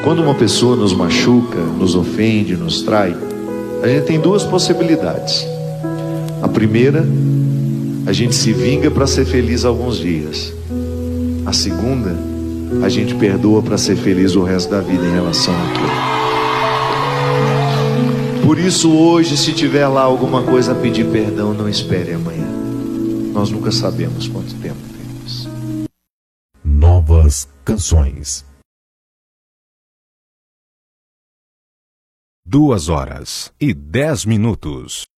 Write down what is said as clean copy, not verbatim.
Quando uma pessoa nos machuca, nos ofende, nos trai, a gente tem duas possibilidades. A primeira, a gente se vinga para ser feliz alguns dias. A segunda, a gente perdoa para ser feliz o resto da vida em relação àquilo. Por isso hoje, se tiver lá alguma coisa a pedir perdão, não espere amanhã. Nós nunca sabemos quanto tempo temos. Novas canções. 2 horas e 10 minutos.